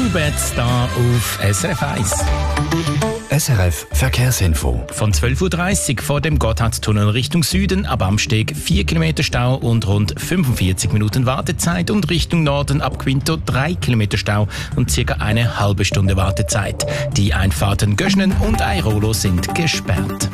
Coolbet da auf SRF 1. SRF Verkehrsinfo. Von 12.30 Uhr vor dem Gotthardtunnel Richtung Süden, ab Amsteg 4 Kilometer Stau und rund 45 Minuten Wartezeit, und Richtung Norden ab Quinto 3 Kilometer Stau und circa eine halbe Stunde Wartezeit. Die Einfahrten Göschnen und Airolo sind gesperrt.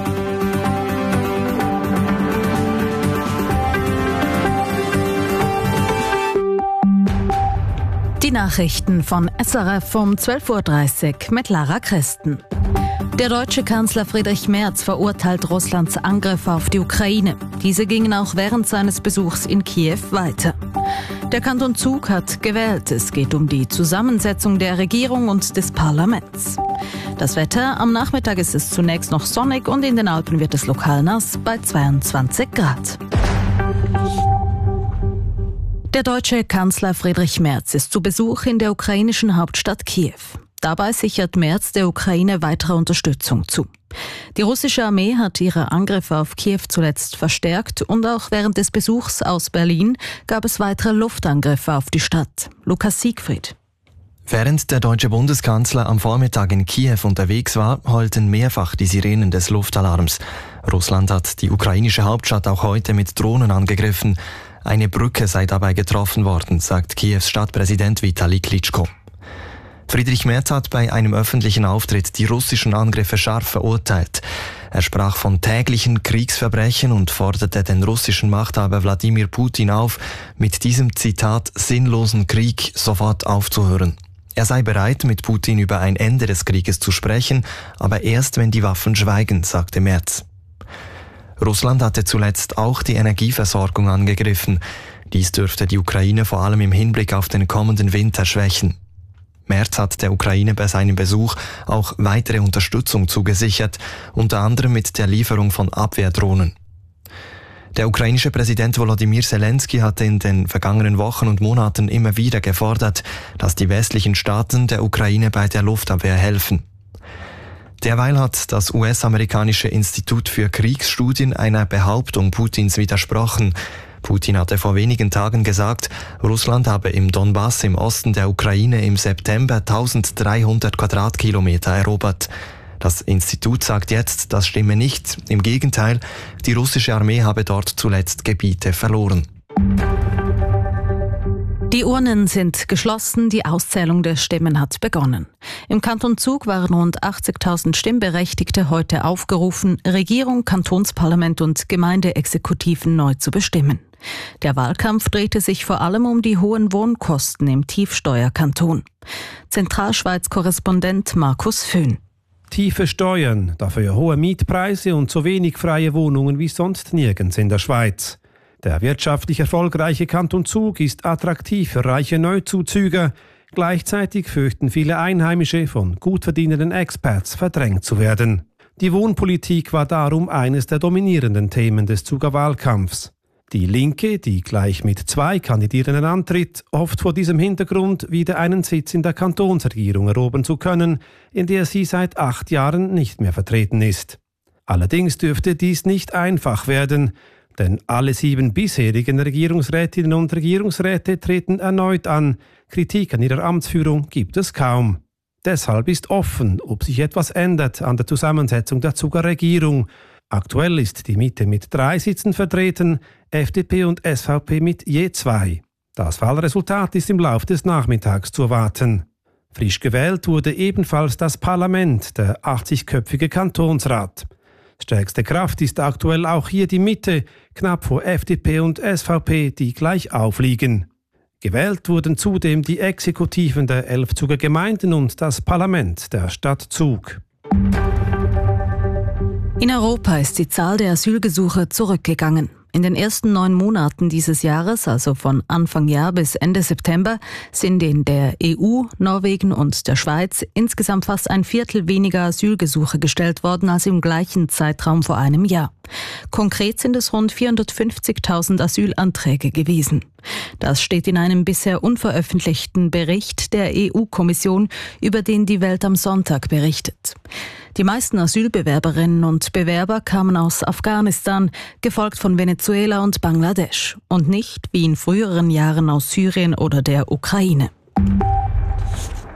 Die Nachrichten von SRF um 12.30 Uhr mit Lara Christen. Der deutsche Kanzler Friedrich Merz verurteilt Russlands Angriff auf die Ukraine. Diese gingen auch während seines Besuchs in Kiew weiter. Der Kanton Zug hat gewählt. Es geht um die Zusammensetzung der Regierung und des Parlaments. Das Wetter: Am Nachmittag ist es zunächst noch sonnig und in den Alpen wird es lokal nass bei 22 Grad. Der deutsche Kanzler Friedrich Merz ist zu Besuch in der ukrainischen Hauptstadt Kiew. Dabei sichert Merz der Ukraine weitere Unterstützung zu. Die russische Armee hat ihre Angriffe auf Kiew zuletzt verstärkt, und auch während des Besuchs aus Berlin gab es weitere Luftangriffe auf die Stadt. Lukas Siegfried. Während der deutsche Bundeskanzler am Vormittag in Kiew unterwegs war, heulten mehrfach die Sirenen des Luftalarms. Russland hat die ukrainische Hauptstadt auch heute mit Drohnen angegriffen. Eine Brücke sei dabei getroffen worden, sagt Kiews Stadtpräsident Vitali Klitschko. Friedrich Merz hat bei einem öffentlichen Auftritt die russischen Angriffe scharf verurteilt. Er sprach von täglichen Kriegsverbrechen und forderte den russischen Machthaber Wladimir Putin auf, mit diesem Zitat sinnlosen Krieg sofort aufzuhören. Er sei bereit, mit Putin über ein Ende des Krieges zu sprechen, aber erst, wenn die Waffen schweigen, sagte Merz. Russland hatte zuletzt auch die Energieversorgung angegriffen. Dies dürfte die Ukraine vor allem im Hinblick auf den kommenden Winter schwächen. Merz hat der Ukraine bei seinem Besuch auch weitere Unterstützung zugesichert, unter anderem mit der Lieferung von Abwehrdrohnen. Der ukrainische Präsident Volodymyr Zelensky hatte in den vergangenen Wochen und Monaten immer wieder gefordert, dass die westlichen Staaten der Ukraine bei der Luftabwehr helfen. Derweil hat das US-amerikanische Institut für Kriegsstudien einer Behauptung Putins widersprochen. Putin hatte vor wenigen Tagen gesagt, Russland habe im Donbass im Osten der Ukraine im September 1300 Quadratkilometer erobert. Das Institut sagt jetzt, das stimme nicht. Im Gegenteil, die russische Armee habe dort zuletzt Gebiete verloren. Die Urnen sind geschlossen, die Auszählung der Stimmen hat begonnen. Im Kanton Zug waren rund 80.000 Stimmberechtigte heute aufgerufen, Regierung, Kantonsparlament und Gemeindeexekutiven neu zu bestimmen. Der Wahlkampf drehte sich vor allem um die hohen Wohnkosten im Tiefsteuerkanton. Zentralschweiz-Korrespondent Markus Föhn. Tiefe Steuern, dafür hohe Mietpreise und so wenig freie Wohnungen wie sonst nirgends in der Schweiz. Der wirtschaftlich erfolgreiche Kanton Zug ist attraktiv für reiche Neuzuzüger. Gleichzeitig fürchten viele Einheimische, von gut verdienenden Expats verdrängt zu werden. Die Wohnpolitik war darum eines der dominierenden Themen des Zuger Wahlkampfs. Die Linke, die gleich mit 2 Kandidierenden antritt, hofft vor diesem Hintergrund wieder einen Sitz in der Kantonsregierung erobern zu können, in der sie seit 8 Jahren nicht mehr vertreten ist. Allerdings dürfte dies nicht einfach werden, denn alle 7 bisherigen Regierungsrätinnen und Regierungsräte treten erneut an. Kritik an ihrer Amtsführung gibt es kaum. Deshalb ist offen, ob sich etwas ändert an der Zusammensetzung der Zuger Regierung. Aktuell ist die Mitte mit 3 Sitzen vertreten, FDP und SVP mit je 2. Das Wahlresultat ist im Lauf des Nachmittags zu erwarten. Frisch gewählt wurde ebenfalls das Parlament, der 80-köpfige Kantonsrat. Stärkste Kraft ist aktuell auch hier die Mitte, knapp vor FDP und SVP, die gleich aufliegen. Gewählt wurden zudem die Exekutiven der 11 Zuger Gemeinden und das Parlament der Stadt Zug. In Europa ist die Zahl der Asylgesuche zurückgegangen. In den ersten 9 Monaten dieses Jahres, also von Anfang Jahr bis Ende September, sind in der EU, Norwegen und der Schweiz insgesamt fast ein Viertel weniger Asylgesuche gestellt worden als im gleichen Zeitraum vor einem Jahr. Konkret sind es rund 450.000 Asylanträge gewesen. Das steht in einem bisher unveröffentlichten Bericht der EU-Kommission, über den die Welt am Sonntag berichtet. Die meisten Asylbewerberinnen und Bewerber kamen aus Afghanistan, gefolgt von Venezuela und Bangladesch und nicht, wie in früheren Jahren, aus Syrien oder der Ukraine.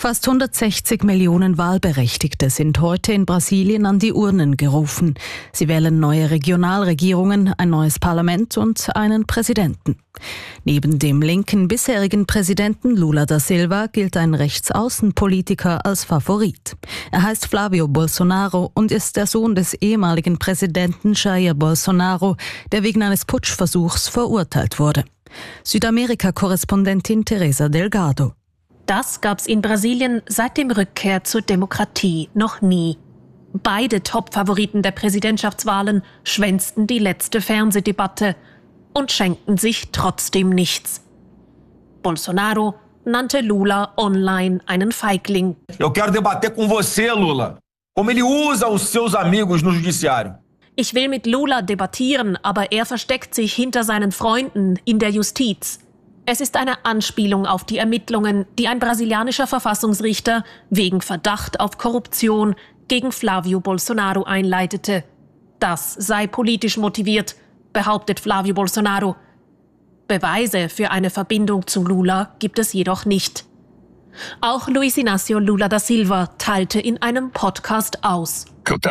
Fast 160 Millionen Wahlberechtigte sind heute in Brasilien an die Urnen gerufen. Sie wählen neue Regionalregierungen, ein neues Parlament und einen Präsidenten. Neben dem linken bisherigen Präsidenten Lula da Silva gilt ein Rechtsaußenpolitiker als Favorit. Er heißt Flávio Bolsonaro und ist der Sohn des ehemaligen Präsidenten Jair Bolsonaro, der wegen eines Putschversuchs verurteilt wurde. Südamerika-Korrespondentin Teresa Delgado. Das gab's in Brasilien seit dem Rückkehr zur Demokratie noch nie. Beide Top-Favoriten der Präsidentschaftswahlen schwänzten die letzte Fernsehdebatte und schenkten sich trotzdem nichts. Bolsonaro nannte Lula online einen Feigling. Eu quero debater com você, Lula. Como ele usa os seus amigos no judiciário. Ich will mit Lula debattieren, aber er versteckt sich hinter seinen Freunden in der Justiz. Es ist eine Anspielung auf die Ermittlungen, die ein brasilianischer Verfassungsrichter wegen Verdacht auf Korruption gegen Flávio Bolsonaro einleitete. Das sei politisch motiviert, behauptet Flávio Bolsonaro. Beweise für eine Verbindung zu Lula gibt es jedoch nicht. Auch Luiz Inácio Lula da Silva teilte in einem Podcast aus.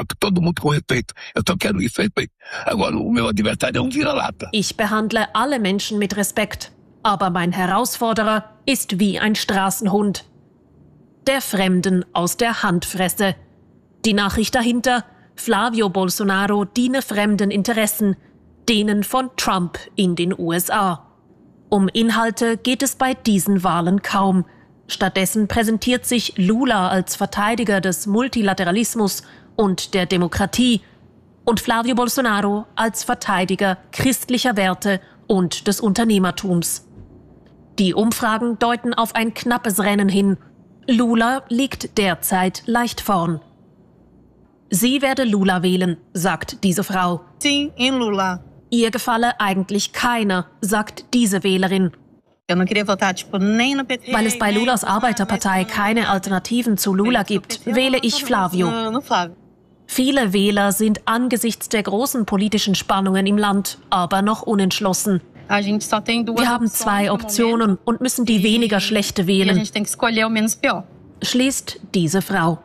Ich behandle alle Menschen mit Respekt. Aber mein Herausforderer ist wie ein Straßenhund. Der Fremden aus der Hand fresse. Die Nachricht dahinter: Flávio Bolsonaro diene fremden Interessen, denen von Trump in den USA. Um Inhalte geht es bei diesen Wahlen kaum. Stattdessen präsentiert sich Lula als Verteidiger des Multilateralismus und der Demokratie und Flávio Bolsonaro als Verteidiger christlicher Werte und des Unternehmertums. Die Umfragen deuten auf ein knappes Rennen hin. Lula liegt derzeit leicht vorn. Sie werde Lula wählen, sagt diese Frau. Sim, em Lula. Ihr gefalle eigentlich keiner, sagt diese Wählerin. Weil es bei Lulas Arbeiterpartei keine Alternativen zu Lula gibt, wähle ich Flávio. Viele Wähler sind angesichts der großen politischen Spannungen im Land aber noch unentschlossen. Wir haben 2 Optionen und müssen die weniger schlechte wählen, schließt diese Frau.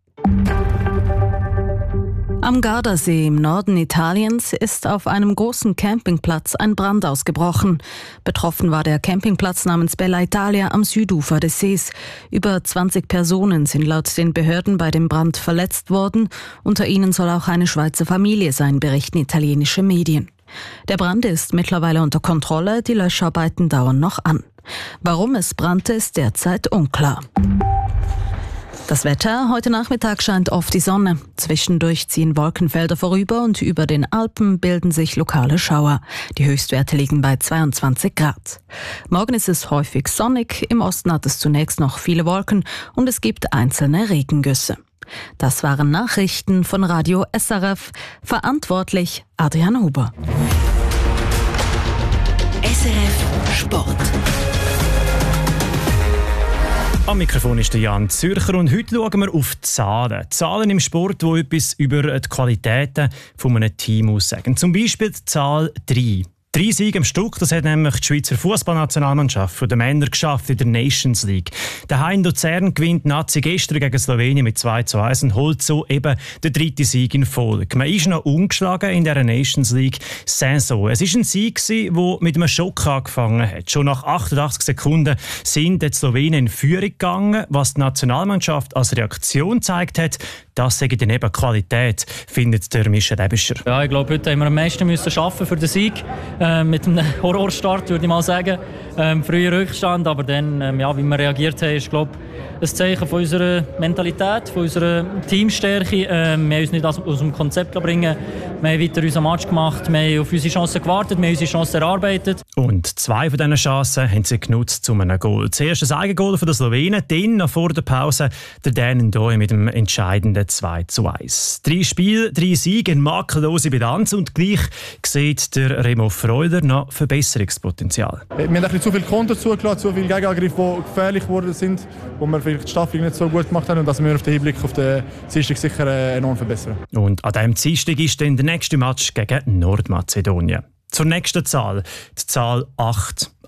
Am Gardasee im Norden Italiens ist auf einem großen Campingplatz ein Brand ausgebrochen. Betroffen war der Campingplatz namens Bella Italia am Südufer des Sees. Über 20 Personen sind laut den Behörden bei dem Brand verletzt worden. Unter ihnen soll auch eine Schweizer Familie sein, berichten italienische Medien. Der Brand ist mittlerweile unter Kontrolle, die Löscharbeiten dauern noch an. Warum es brannte, ist derzeit unklar. Das Wetter: Heute Nachmittag scheint oft die Sonne. Zwischendurch ziehen Wolkenfelder vorüber und über den Alpen bilden sich lokale Schauer. Die Höchstwerte liegen bei 22 Grad. Morgen ist es häufig sonnig. Im Osten hat es zunächst noch viele Wolken und es gibt einzelne Regengüsse. Das waren Nachrichten von Radio SRF. Verantwortlich Adrian Huber. SRF Sport. Am Mikrofon ist der Jan Zürcher und heute schauen wir auf die Zahlen. Zahlen im Sport, die etwas über die Qualitäten eines Teams aussagen. Zum Beispiel die Zahl 3. 3 Siege am Stück, das hat nämlich die Schweizer Fußballnationalmannschaft der Männer geschafft in der Nations League. Daheim in Luzern gewinnt Nazi gestern gegen Slowenien mit 2:1 und holt so eben den 3. Sieg in Folge. Man ist noch ungeschlagen in dieser Nations League Saison. Es war ein Sieg, der mit einem Schock angefangen hat. Schon nach 88 Sekunden sind die Slowenen in Führung gegangen. Was die Nationalmannschaft als Reaktion gezeigt hat, das sei dann eben Qualität, findet der Michel Ebischer. Ja, ich glaube, heute haben wir am meisten arbeiten für den Sieg. Mit einem Horrorstart, würde ich mal sagen. Früher Rückstand, aber dann, wie wir reagiert haben, ist, glaube ich, ein Zeichen von unserer Mentalität, von unserer Teamstärke. Wir haben uns nicht aus dem Konzept bringen. Wir haben weiter unseren Match gemacht, wir haben auf unsere Chancen gewartet, wir haben unsere Chancen erarbeitet. Und 2 von diesen Chancen haben sie genutzt zu einem Goal. Zuerst ein Eigengoal von den Slowenen, dann noch vor der Pause der Dänen Ndoye mit dem entscheidenden 2:1. 3 Spiele, 3 Siege, eine makellose Bilanz und gleich sieht der Remo Freuler noch Verbesserungspotenzial. Wir haben ein bisschen zu viel Konter zugelassen, zu viele Gegenangriffe, die gefährlich geworden sind, wo wir vielleicht die Staffel nicht so gut gemacht haben und dass wir auf den Hinblick auf den Dienstag sicher enorm verbessern. Und an diesem Dienstag ist dann der nächste Match gegen Nordmazedonien. Zur nächsten Zahl, die Zahl 8.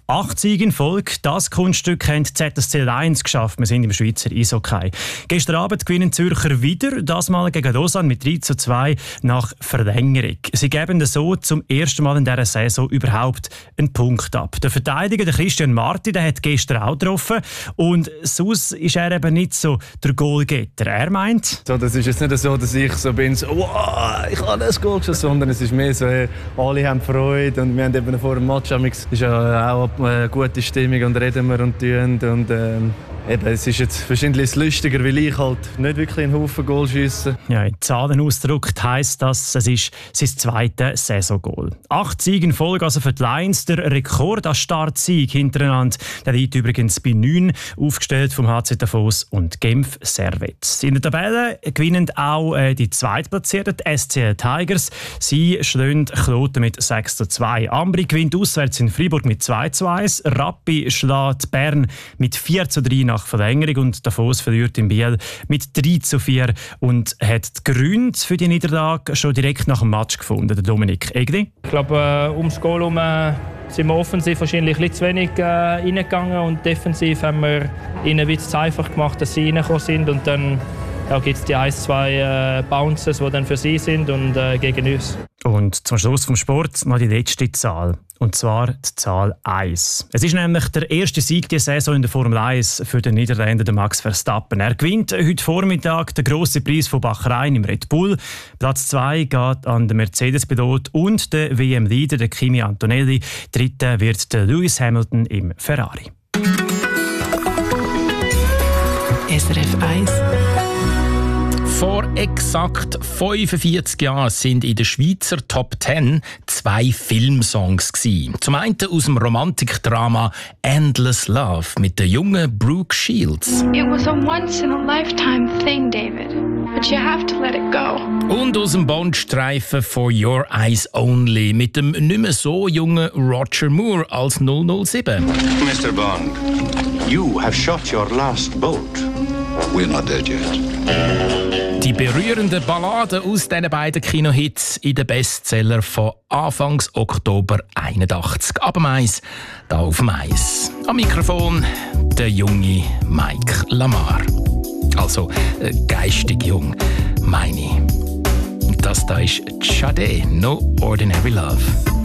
8 Siege in Folge, das Kunststück haben die ZSC Lions geschafft. Wir sind im Schweizer Eishockey. Gestern Abend gewinnen Zürcher wieder, das Mal gegen Lausanne mit 3:2 nach Verlängerung. Sie geben so zum ersten Mal in dieser Saison überhaupt einen Punkt ab. Der Verteidiger, der Christian Marti, der hat gestern auch getroffen und sonst ist er eben nicht so der Goalgetter. Er meint... So, das ist jetzt nicht so, dass ich so bin, so, wow, ich habe das Goal geschossen, sondern es ist mehr so, alle haben Freude und wir haben eben vor dem Match ist ja auch eine gute Stimmung und reden wir und tun und eben, es ist jetzt wahrscheinlich lustiger, weil ich halt nicht wirklich einen Haufen Goal schiesse. Ja, in Zahlen ausgedrückt heisst das, es ist sein zweites Saisongoal. 8 Siege in Folge, also für die Lions der Rekord an Startsieg hintereinander. Der liegt übrigens bei 9, aufgestellt vom HC Davos und Genf Servette. In der Tabelle gewinnen auch die Zweitplatzierten, die SC Tigers. Sie schlagen Kloten mit 6:2. Ambri gewinnt auswärts in Freiburg mit 2:1. Rappi schlägt Bern mit 4:3 nach Verlängerung und Davos verliert in Biel mit 3:4 und hat die Gründe für die Niederlage schon direkt nach dem Match gefunden. Der Dominik Egli. Ich glaube, ums Goal herum sind wir offensiv wahrscheinlich ein bisschen zu wenig reingegangen und defensiv haben wir ihnen ein bisschen zu einfach gemacht, dass sie reingekommen sind und dann gibt es die 1-2 Bounces, die dann für sie sind und gegen uns. Und zum Schluss vom Sport noch die letzte Zahl. Und zwar die Zahl 1. Es ist nämlich der erste Sieg dieser Saison in der Formel 1 für den Niederländer Max Verstappen. Er gewinnt heute Vormittag den grossen Preis von Bahrain im Red Bull. Platz 2 geht an den Mercedes-Pilot und den WM-Leader, den Kimi Antonelli. Dritter wird der Lewis Hamilton im Ferrari. SRF 1. Vor exakt 45 Jahren sind in der Schweizer Top 10 2 Filmsongs gewesen. Zum einen aus dem Romantikdrama Endless Love mit der jungen Brooke Shields. It was a once-in-a-lifetime thing, David. But you have to let it go. Und aus dem Bond-Streifen For Your Eyes Only mit dem nicht mehr so jungen Roger Moore als 007. Mr. Bond, you have shot your last bolt. We're not dead yet. Die berührenden Balladen aus diesen beiden Kinohits in den Bestseller von Anfangs Oktober 81. Ab dem Eis, da auf dem Eis. Am Mikrofon der junge Mike Lamar. Also geistig jung, meine ich. Und das da ist Sade, No Ordinary Love.